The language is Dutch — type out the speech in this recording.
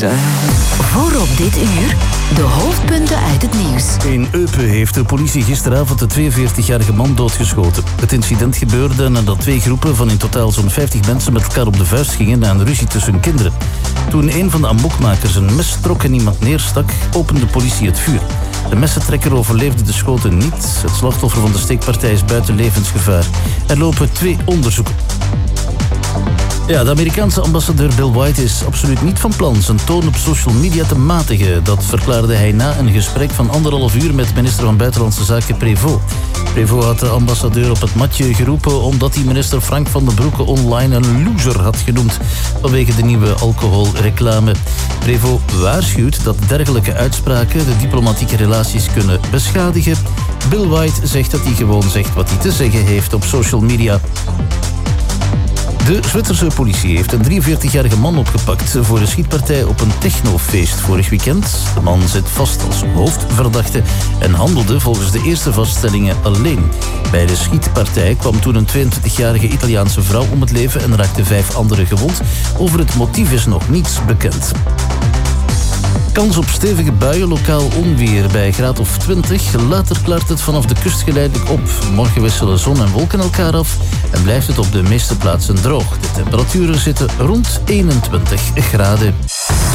Voor op dit uur de hoofdpunten uit het nieuws. In Eupen heeft de politie gisteravond de 42-jarige man doodgeschoten. Het incident gebeurde nadat twee groepen van in totaal zo'n 50 mensen met elkaar op de vuist gingen na een ruzie tussen kinderen. Toen een van de amokmakers een mes trok en iemand neerstak, opende de politie het vuur. De messentrekker overleefde de schoten niet. Het slachtoffer van de steekpartij is buiten levensgevaar. Er lopen 2 onderzoeken. Ja, de Amerikaanse ambassadeur Bill White is absoluut niet van plan zijn toon op social media te matigen. Dat verklaarde hij na een gesprek van 1,5 uur met minister van Buitenlandse Zaken Prévost. Prévost had de ambassadeur op het matje geroepen omdat hij minister Frank van den Broeke online een loser had genoemd vanwege de nieuwe alcoholreclame. Prévost waarschuwt dat dergelijke uitspraken de diplomatieke relaties kunnen beschadigen. Bill White zegt dat hij gewoon zegt wat hij te zeggen heeft op social media. De Zwitserse politie heeft een 43-jarige man opgepakt voor een schietpartij op een technofeest vorig weekend. De man zit vast als hoofdverdachte en handelde volgens de eerste vaststellingen alleen. Bij de schietpartij kwam toen een 22-jarige Italiaanse vrouw om het leven en raakte 5 anderen gewond. Over het motief is nog niets bekend. Kans op stevige buien, lokaal onweer bij graad of 20. Later klaart het vanaf de kust geleidelijk op. Morgen wisselen zon en wolken elkaar af en blijft het op de meeste plaatsen droog. De temperaturen zitten rond 21 graden.